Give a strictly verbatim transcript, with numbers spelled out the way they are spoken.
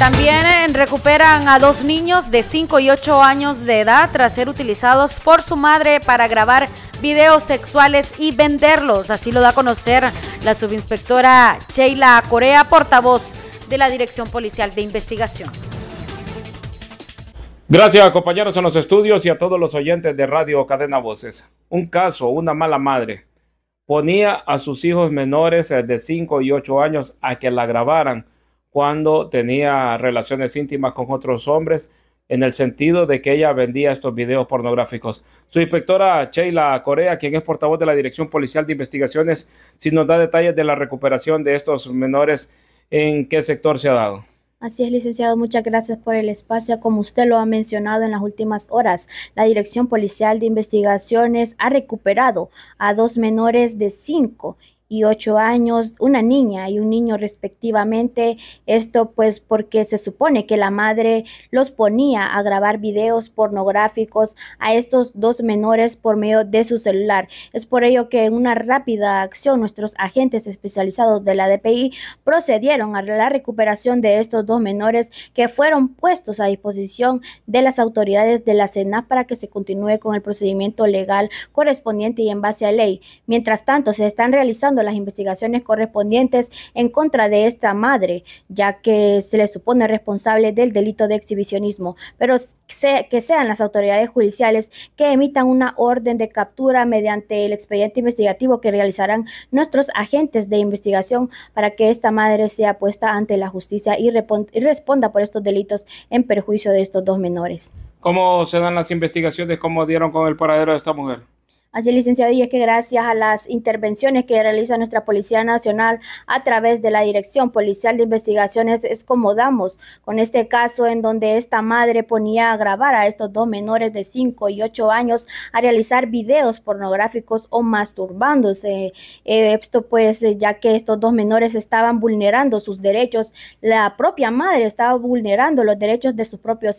También eh, recuperan a dos niños de cinco y ocho años de edad tras ser utilizados por su madre para grabar videos sexuales y venderlos. Así lo da a conocer la subinspectora Sheila Corea, portavoz de la Dirección Policial de Investigación. Gracias, compañeros en los estudios y a todos los oyentes de Radio Cadena Voces. Un caso, una mala madre ponía a sus hijos menores de cinco y ocho años a que la grabaran cuando tenía relaciones íntimas con otros hombres, en el sentido de que ella vendía estos videos pornográficos. Su inspectora Sheila Corea, quien es portavoz de la Dirección Policial de Investigaciones, si nos da detalles de la recuperación de estos menores, ¿en qué sector se ha dado? Así es, licenciado, muchas gracias por el espacio. Como usted lo ha mencionado en las últimas horas, la Dirección Policial de Investigaciones ha recuperado a dos menores de cinco y ocho años, una niña y un niño respectivamente. Esto pues porque se supone que la madre los ponía a grabar videos pornográficos a estos dos menores por medio de su celular. Es por ello que en una rápida acción nuestros agentes especializados de la D P I procedieron a la recuperación de estos dos menores, que fueron puestos a disposición de las autoridades de la SENAF para que se continúe con el procedimiento legal correspondiente y en base a ley. Mientras tanto, se están realizando las investigaciones correspondientes en contra de esta madre, ya que se le supone responsable del delito de exhibicionismo, pero se, que sean las autoridades judiciales que emitan una orden de captura mediante el expediente investigativo que realizarán nuestros agentes de investigación para que esta madre sea puesta ante la justicia y, y responda por estos delitos en perjuicio de estos dos menores. ¿Cómo se dan las investigaciones? ¿Cómo dieron con el paradero de esta mujer? Así es, licenciado, y es que gracias a las intervenciones que realiza nuestra Policía Nacional a través de la Dirección Policial de Investigaciones es como damos con este caso en donde esta madre ponía a grabar a estos dos menores de cinco y ocho años a realizar videos pornográficos o masturbándose. Eh, esto pues ya que estos dos menores estaban vulnerando sus derechos, la propia madre estaba vulnerando los derechos de sus propios